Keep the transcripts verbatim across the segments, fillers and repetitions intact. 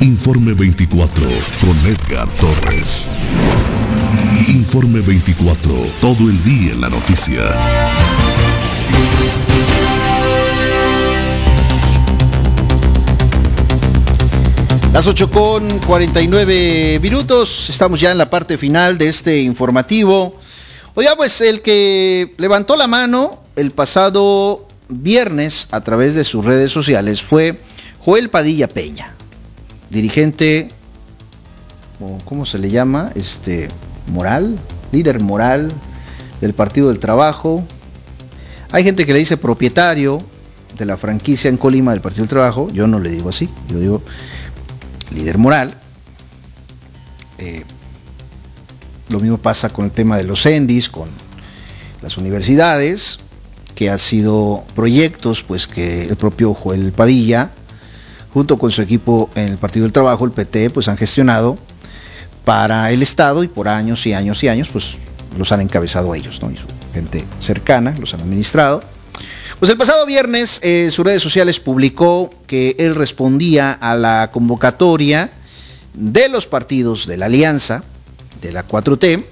Informe veinticuatro con Edgar Torres. Informe veinticuatro, todo el día en la noticia. Las ocho con cuarenta y nueve minutos, estamos ya en la parte final de este informativo. Oiga, pues el que levantó la mano el pasado viernes a través de sus redes sociales fue Joel Padilla Peña, dirigente, ¿cómo se le llama? Este, moral, líder moral del Partido del Trabajo. Hay gente que le dice propietario de la franquicia en Colima del Partido del Trabajo. Yo no le digo así, yo digo líder moral. Eh, lo mismo pasa con el tema de los ENDIs, con las universidades, que ha sido proyectos pues que el propio Joel Padilla, junto con su equipo en el Partido del Trabajo, el P T, pues han gestionado para el Estado, y por años y años y años pues los han encabezado ellos, ¿no? Y su gente cercana los han administrado. Pues el pasado viernes eh, en sus redes sociales publicó que él respondía a la convocatoria de los partidos de la Alianza, de la cuatro T,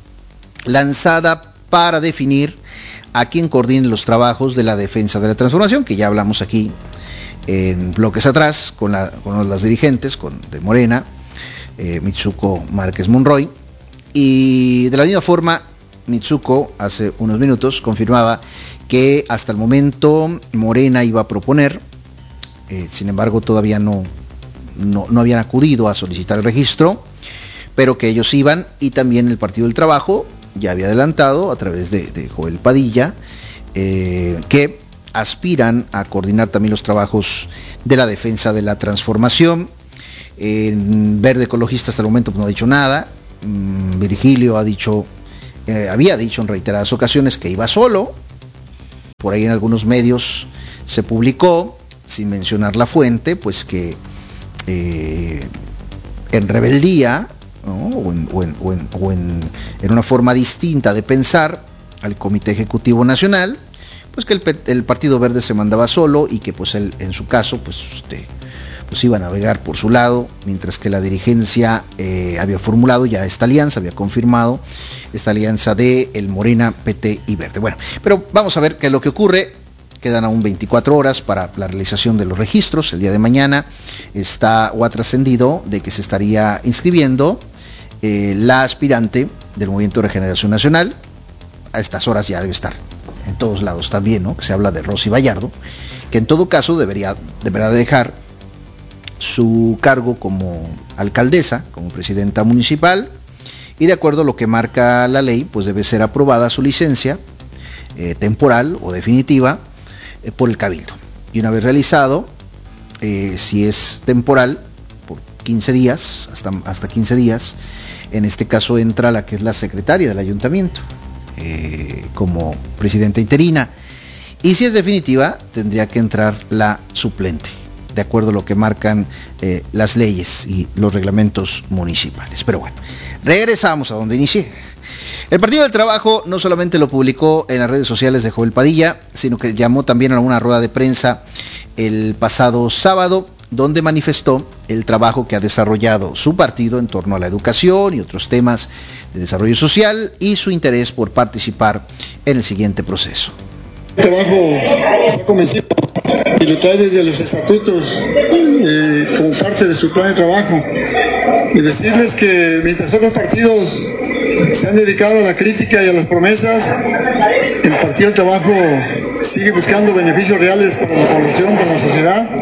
lanzada para definir a quien coordine los trabajos de la defensa de la transformación, que ya hablamos aquí en bloques atrás con, la, con las dirigentes, con de Morena, eh, Mitsuko Márquez Monroy, y de la misma forma Mitsuko hace unos minutos confirmaba que hasta el momento Morena iba a proponer, eh, sin embargo todavía no, no, no habían acudido a solicitar el registro, pero que ellos iban, y también el Partido del Trabajo ya había adelantado a través de, de Joel Padilla, eh, que aspiran a coordinar también los trabajos de la defensa de la transformación. Eh, Verde Ecologista hasta el momento no ha dicho nada. mm, Virgilio ha dicho, eh, había dicho en reiteradas ocasiones que iba solo. Por ahí en algunos medios se publicó, sin mencionar la fuente, pues que eh, en rebeldía, ¿no? o, en, o, en, o, en, o en, en una forma distinta de pensar al Comité Ejecutivo Nacional, pues que el, el Partido Verde se mandaba solo, y que pues él en su caso pues, este, pues iba a navegar por su lado, mientras que la dirigencia eh, había formulado ya esta alianza, había confirmado esta alianza de el Morena, P T y Verde. Bueno, pero vamos a ver qué es lo que ocurre. Quedan aún veinticuatro horas para la realización de los registros. El día de mañana está o ha trascendido de que se estaría inscribiendo eh, la aspirante del Movimiento de Regeneración Nacional. A estas horas ya debe estar en todos lados también, ¿no? Que se habla de Rosy Vallardo, que en todo caso debería, deberá dejar su cargo como alcaldesa, como presidenta municipal, y de acuerdo a lo que marca la ley, pues debe ser aprobada su licencia eh, temporal o definitiva eh, por el Cabildo. Y una vez realizado, eh, si es temporal, por quince días, hasta, hasta quince días, en este caso entra la que es la secretaria del ayuntamiento, eh, como presidenta interina, y si es definitiva, tendría que entrar la suplente, de acuerdo a lo que marcan eh, las leyes y los reglamentos municipales. Pero bueno, regresamos a donde inicié. El Partido del Trabajo no solamente lo publicó en las redes sociales de Joel Padilla, sino que llamó también a una rueda de prensa el pasado sábado, donde manifestó el trabajo que ha desarrollado su partido en torno a la educación y otros temas de desarrollo social, y su interés por participar en el siguiente proceso. El trabajo está convencido y lo trae desde los estatutos eh, como parte de su plan de trabajo. Y decirles que mientras otros partidos se han dedicado a la crítica y a las promesas, el Partido del Trabajo sigue buscando beneficios reales para la población, para la sociedad,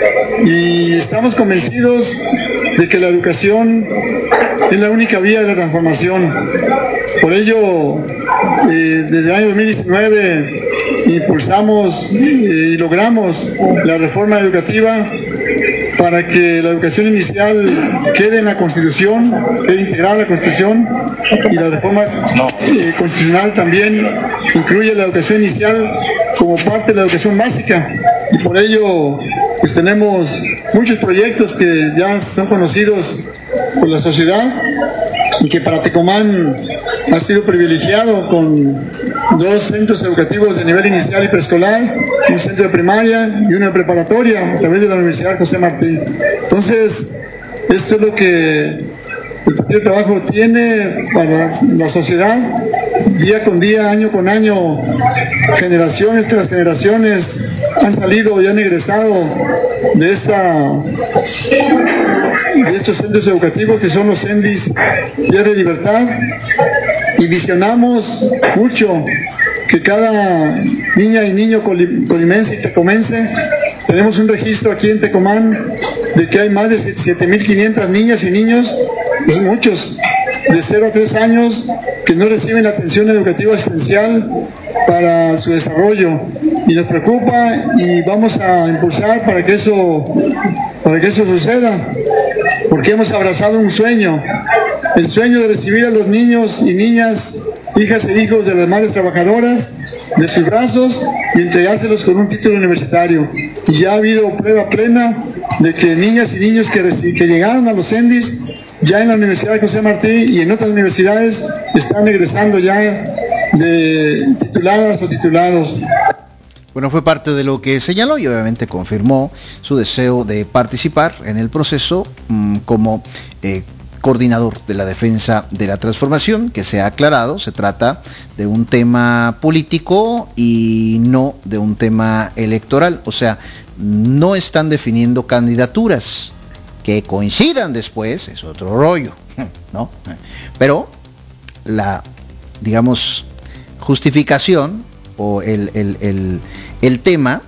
y estamos convencidos de que la educación es la única vía de la transformación. Por ello, eh, desde el año dos mil diecinueve impulsamos eh, y logramos la reforma educativa para que la educación inicial quede en la Constitución, quede integrada en la Constitución, y la reforma eh, constitucional también incluye la educación inicial como parte de la educación básica, y por ello pues tenemos muchos proyectos que ya son conocidos por la sociedad, y que para Tecomán ha sido privilegiado con dos centros educativos de nivel inicial y preescolar, un centro de primaria y uno de preparatoria a través de la Universidad José Martí. Entonces, Esto es lo que el Partido del Trabajo tiene para la sociedad, día con día, año con año, generaciones tras generaciones han salido y han egresado de esta de estos centros educativos que son los CENDIS Días de Libertad, y visionamos mucho que cada niña y niño colimense y tecomense, tenemos un registro aquí en Tecomán de que hay más de siete mil quinientas niñas y niños, y muchos de cero a tres años, que no reciben la atención educativa esencial para su desarrollo, y nos preocupa y vamos a impulsar para que eso para que eso suceda, porque hemos abrazado un sueño, el sueño de recibir a los niños y niñas, hijas e hijos de las madres trabajadoras de sus brazos y entregárselos con un título universitario. Y ya ha habido prueba plena de que niñas y niños que, que llegaron a los CENDIS ya en la Universidad de José Martí y en otras universidades están egresando ya de tituladas o titulados. Bueno, fue parte de lo que señaló y obviamente confirmó su deseo de participar en el proceso mmm, como eh, coordinador de la defensa de la transformación, que se ha aclarado, se trata de un tema político y no de un tema electoral, o sea, no están definiendo candidaturas que coincidan después, es otro rollo, ¿no? Pero la, digamos, justificación o el, el, el, el tema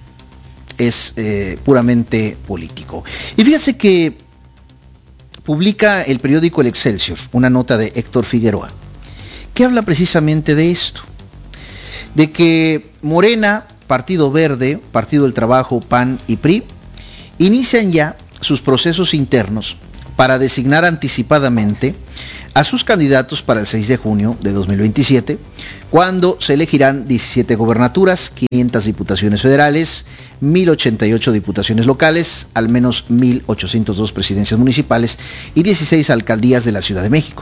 es eh, puramente político. Y fíjese que publica el periódico El Excelsior una nota de Héctor Figueroa que habla precisamente de esto, de que Morena, Partido Verde, Partido del Trabajo, P A N y P R I inician ya sus procesos internos para designar anticipadamente a sus candidatos para el seis de junio de dos mil veintisiete, cuando se elegirán diecisiete gobernaturas, quinientas diputaciones federales, mil ochenta y ocho diputaciones locales, al menos mil ochocientas dos presidencias municipales y dieciséis alcaldías de la Ciudad de México.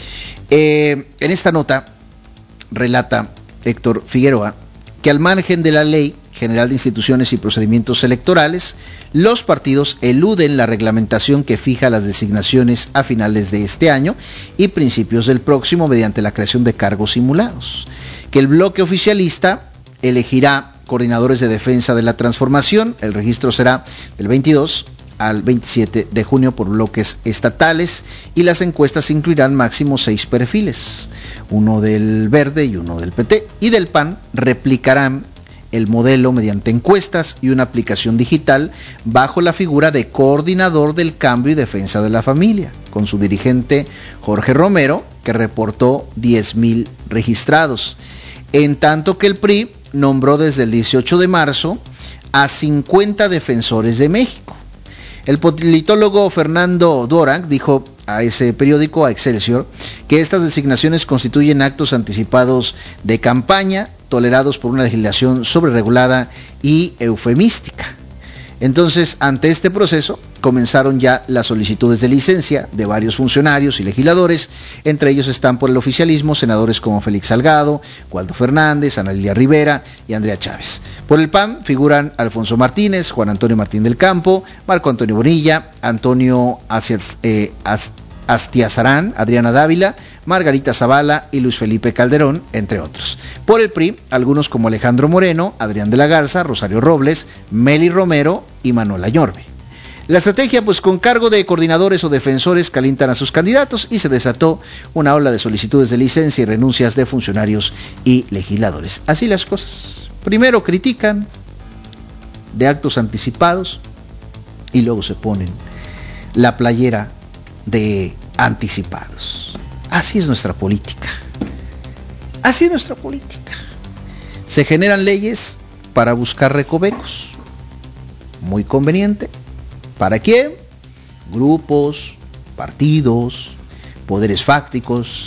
Eh, en esta nota relata Héctor Figueroa que al margen de la Ley General de Instituciones y Procedimientos Electorales, los partidos eluden la reglamentación que fija las designaciones a finales de este año y principios del próximo mediante la creación de cargos simulados, que el bloque oficialista elegirá coordinadores de defensa de la transformación, el registro será del veintidós al veintisiete de junio por bloques estatales y las encuestas incluirán máximo seis perfiles, uno del Verde y uno del P T, y del P A N replicarán el modelo mediante encuestas y una aplicación digital bajo la figura de coordinador del cambio y defensa de la familia, con su dirigente Jorge Romero, que reportó diez mil registrados, en tanto que el P R I nombró desde el dieciocho de marzo a cincuenta defensores de México. El politólogo Fernando Dorak dijo a ese periódico, a Excelsior, que estas designaciones constituyen actos anticipados de campaña, tolerados por una legislación sobreregulada y eufemística. Entonces, ante este proceso, comenzaron ya las solicitudes de licencia de varios funcionarios y legisladores, entre ellos están por el oficialismo senadores como Félix Salgado, Waldo Fernández, Ana Lilia Rivera y Andrea Chávez. Por el P A N figuran Alfonso Martínez, Juan Antonio Martín del Campo, Marco Antonio Bonilla, Antonio Asias, eh, As, Astiazarán, Adriana Dávila, Margarita Zavala y Luis Felipe Calderón, entre otros. Por el P R I, algunos como Alejandro Moreno, Adrián de la Garza, Rosario Robles, Meli Romero y Manuel Añorbe. La estrategia, pues con cargo de coordinadores o defensores, calientan a sus candidatos y se desató una ola de solicitudes de licencia y renuncias de funcionarios y legisladores. Así las cosas. Primero critican de actos anticipados y luego se ponen la playera de anticipados. Así es nuestra política. Así es nuestra política. Se generan leyes para buscar recovecos. Muy conveniente. ¿Para quién? Grupos, partidos, poderes fácticos.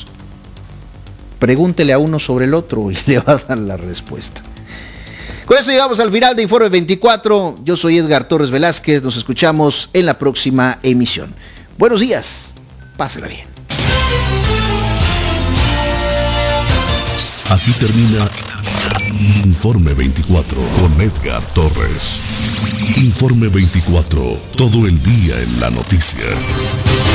Pregúntele a uno sobre el otro y le va a dar la respuesta. Con esto llegamos al final de Informe veinticuatro. Yo soy Edgar Torres Velázquez. Nos escuchamos en la próxima emisión. Buenos días. Pásela bien. Aquí termina Informe veinticuatro con Edgar Torres. Informe veinticuatro, todo el día en la noticia.